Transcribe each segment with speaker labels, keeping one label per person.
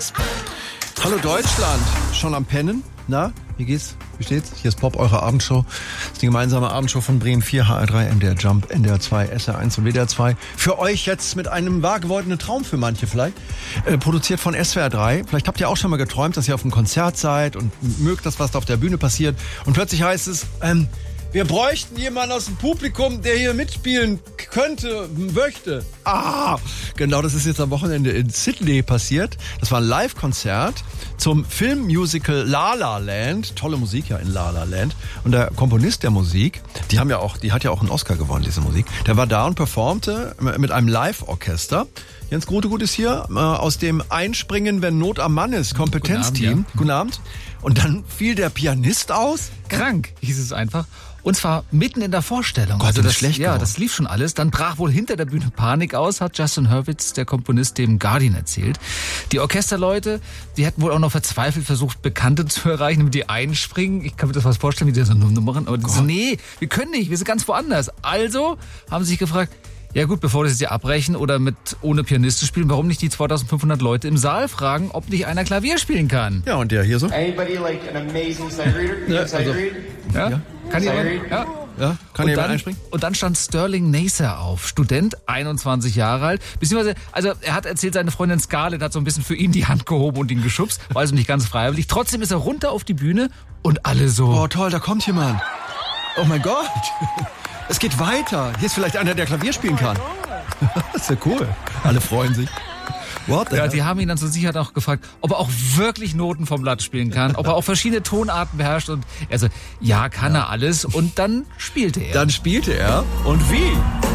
Speaker 1: Hallo Deutschland, schon am Pennen? Na, wie geht's? Wie steht's? Hier ist Pop, eure Abendshow. Das ist die gemeinsame Abendshow von Bremen 4, HR3, MDR Jump, NDR 2, SR1 und WDR 2. Für euch jetzt mit einem wahr gewordenen Traum für manche vielleicht. Produziert von SWR 3. Vielleicht habt ihr auch schon mal geträumt, dass ihr auf einem Konzert seid und mögt das, was da auf der Bühne passiert. Und plötzlich heißt es, wir bräuchten jemanden aus dem Publikum, der hier mitspielen könnte, möchte. Genau, das ist jetzt am Wochenende in Sydney passiert. Das war ein Live-Konzert zum Filmmusical La La Land. Tolle Musik ja in La La Land. Und der Komponist der Musik, die hat ja auch einen Oscar gewonnen, diese Musik. Der war da und performte mit einem Live-Orchester. Jens Grotegut ist hier aus dem Einspringen, wenn Not am Mann ist, Kompetenzteam. Guten Abend. Und dann fiel der Pianist aus.
Speaker 2: Krank, hieß es einfach. Und zwar mitten in der Vorstellung.
Speaker 1: Gott, das schlecht
Speaker 2: ja,
Speaker 1: geworden.
Speaker 2: Das lief schon alles. Dann brach wohl hinter der Bühne Panik aus, hat Justin Hurwitz, der Komponist, dem Guardian erzählt. Die Orchesterleute, die hätten wohl auch noch verzweifelt versucht, Bekannte zu erreichen, damit die einspringen. Ich kann mir das was vorstellen, wie die so machen. Aber die so, nee, wir können nicht, wir sind ganz woanders. Also haben sie sich gefragt, ja gut, bevor wir das jetzt abbrechen oder ohne Pianisten spielen, warum nicht die 2500 Leute im Saal fragen, ob nicht einer Klavier spielen kann?
Speaker 1: Ja, und der hier so?
Speaker 3: Anybody like an amazing sight reader? Sight read?
Speaker 2: Ja? Kann jemand? Ja.
Speaker 1: Ja, kann jemand einspringen?
Speaker 2: Und dann stand Sterling Naser auf, Student, 21 Jahre alt. Beziehungsweise, also er hat erzählt, seine Freundin Scarlett hat so ein bisschen für ihn die Hand gehoben und ihn geschubst. War also nicht ganz freiwillig. Trotzdem ist er runter auf die Bühne und alle so...
Speaker 1: Oh toll, da kommt jemand. Oh mein Gott. Es geht weiter. Hier ist vielleicht einer, der Klavier spielen kann. Das ist ja cool. Alle freuen sich.
Speaker 2: Ja, die haben ihn dann zur Sicherheit auch gefragt, ob er auch wirklich Noten vom Blatt spielen kann, ob er auch verschiedene Tonarten beherrscht und er so, ja, kann er alles und dann spielte er.
Speaker 1: Dann spielte er und wie?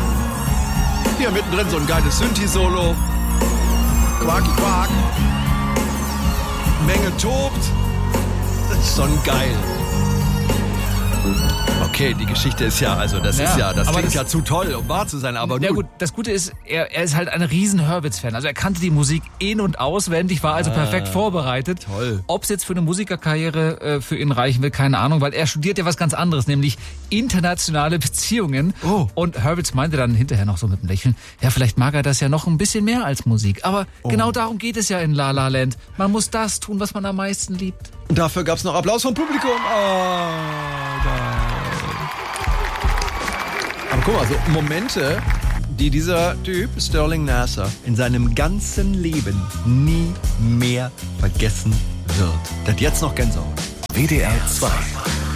Speaker 1: Hier mittendrin so ein geiles Synthi-Solo. Quaki Quak. Menge tobt. Das ist schon geil. Okay, die Geschichte ist ja, also das klingt ja zu toll, um wahr zu sein, aber
Speaker 2: ja gut, das Gute ist, er ist halt ein riesen Hurwitz-Fan, also er kannte die Musik in- und auswendig, war also perfekt vorbereitet.
Speaker 1: Toll.
Speaker 2: Ob es jetzt für eine Musikerkarriere für ihn reichen will, keine Ahnung, weil er studiert ja was ganz anderes, nämlich internationale Beziehungen.
Speaker 1: Oh.
Speaker 2: Und Hurwitz meinte dann hinterher noch so mit einem Lächeln, ja, vielleicht mag er das ja noch ein bisschen mehr als Musik, aber genau darum geht es ja in La La Land. Man muss das tun, was man am meisten liebt.
Speaker 1: Und dafür gab's noch Applaus vom Publikum. Oh, geil. Aber guck mal, so Momente, die dieser Typ, Sterling Naser, in seinem ganzen Leben nie mehr vergessen wird. Der hat jetzt noch Gänsehaut.
Speaker 4: WDR 2